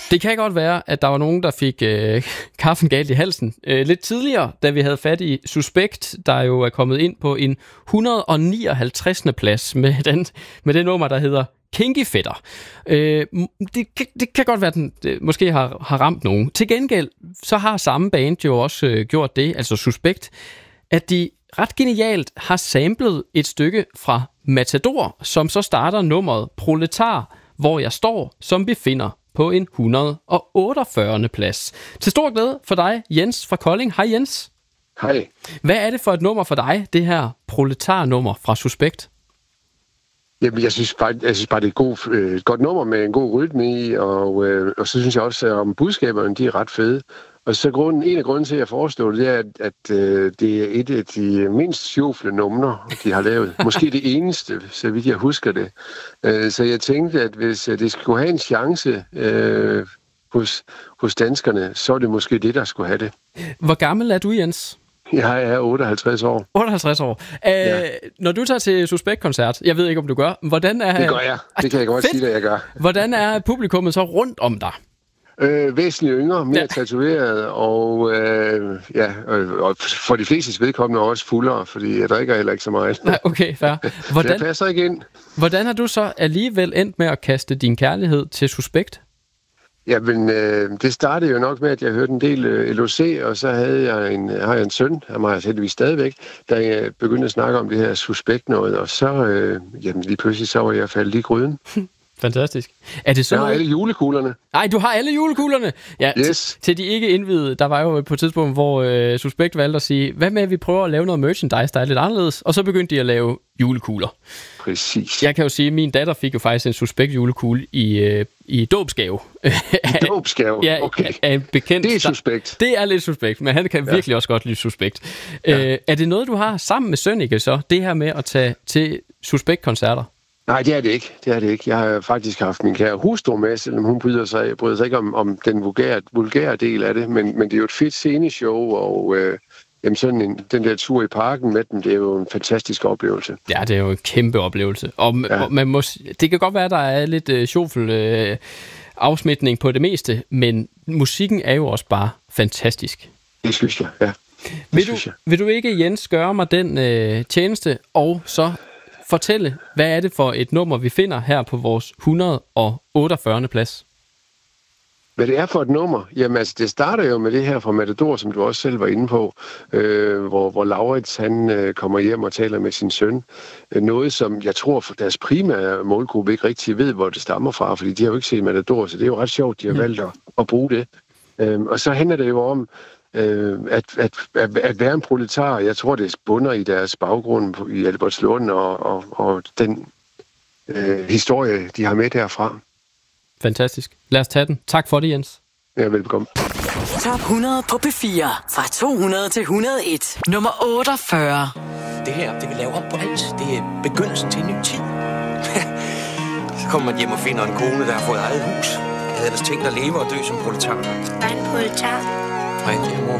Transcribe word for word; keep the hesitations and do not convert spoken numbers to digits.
Det kan godt være, at der var nogen, der fik øh, kaffen galt i halsen øh, lidt tidligere, da vi havde fat i Suspekt, der jo er kommet ind på en et hundrede og nioghalvtreds plads med, den, med det nummer, der hedder Kinky Fætter. Øh, det, det kan godt være, at den det, måske har, har ramt nogen. Til gengæld, så har samme band jo også øh, gjort det, altså Suspekt, at de ret genialt har samlet et stykke fra Matador, som så starter nummeret Proletar, hvor jeg står, som befinder på en et hundrede og otteogfyrre plads. Til stor glæde for dig, Jens fra Kolding. Hej Jens. Hej. Hvad er det for et nummer for dig, det her Proletar-nummer fra Suspekt? Jamen, jeg synes bare, jeg synes bare det er et, god, øh, et godt nummer med en god rytme i, og, øh, og så synes jeg også, at om budskaberne, de er ret fede. Og så grunden, en af grunden til, at jeg foreslår det, det er, at, at øh, det er et af de mindst sjofle numre, de har lavet. Måske det eneste, så vidt jeg husker det. Øh, så jeg tænkte, at hvis det skulle have en chance øh, hos, hos danskerne, så er det måske det, der skulle have det. Hvor gammel er du, Jens? Jeg er otteoghalvtreds år. otteoghalvtreds år. Æh, ja. Når du tager til Suspekt-koncert, jeg ved ikke, om du gør, hvordan er... Det gør jeg. Det kan jeg godt sige, at jeg gør. Hvordan er publikummet så rundt om dig? Øh, væsentligt yngre, mere ja. tatoveret, og, øh, ja, og, og for de fleste vedkommende også fuldere, fordi jeg drikker heller ikke så meget. Nej, okay, fair. Hvordan, det passer ikke ind. Hvordan har du så alligevel endt med at kaste din kærlighed til Suspekt? Jamen, øh, det startede jo nok med, at jeg hørte en del øh, L O C, og så havde jeg en, har jeg en søn, ham har jeg heldigvis stadigvæk, da jeg begyndte at snakke om det her Suspekt noget, og så, øh, jamen lige pludselig, så var jeg faldet i gryden. Fantastisk. Er det så jeg har noget... alle julekuglerne. Nej, du har alle julekuglerne. Ja, yes. T- til de ikke indvidede, der var jo på et tidspunkt, hvor øh, Suspekt valgte at sige, hvad med, at vi prøver at lave noget merchandise, der er lidt anderledes, og så begyndte de at lave julekugler. Præcis. Jeg kan jo sige, at min datter fik jo faktisk en Suspekt julekugle i, øh, i dåbsgave. I dåbsgave? Ja, okay. Af en bekendt. Det er Suspekt. Det er lidt Suspekt, men han kan ja. virkelig også godt lide Suspekt. Ja. Øh, er det noget, du har sammen med Sønneke så, det her med at tage til Suspekt-koncerter? Nej, det er det ikke. Det er det ikke. Jeg har faktisk haft min kære hustru med, selvom hun bryder sig, bryder sig ikke om, om den vulgære, vulgære del af det, men, men det er jo et fedt sceneshow, og øh, jamen sådan en, den der tur i parken med dem, det er jo en fantastisk oplevelse. Ja, det er jo en kæmpe oplevelse. Og ja. man må, det kan godt være, at der er lidt øh, sjofel øh, afsmitning på det meste, men musikken er jo også bare fantastisk. Det synes jeg, ja. Vil du, vil du ikke, Jens, gøre mig den øh, tjeneste, og så fortælle, hvad er det for et nummer, vi finder her på vores et hundrede og otteogfyrre plads? Hvad det er for et nummer? Jamen altså, det starter jo med det her fra Matador, som du også selv var inde på, øh, hvor, hvor Laurits, han øh, kommer hjem og taler med sin søn. Noget, som jeg tror for deres primære målgruppe ikke rigtig ved, hvor det stammer fra, fordi de har jo ikke set Matador, så det er jo ret sjovt, de har valgt at, at bruge det. Øh, og så handler det jo om, Øh, at, at, at, at være en proletar, jeg tror, det bunder i deres baggrund på, i Albertslund og, og, og den øh, historie, de har med derfra. Fantastisk. Lad os tage den. Tak for det, Jens. Ja, velbekomme. Top hundrede på P fire. Fra to hundrede til et hundrede og et. Nummer otteogfyrre. Det her, det vil lave om på alt. Det er begyndelsen til en ny tid. Så kommer man hjem og finder en kone, der har fået eget hus. Jeg havde ellers tænkt at leve og dø som proletar. Hvad er en proletar? Nej, det er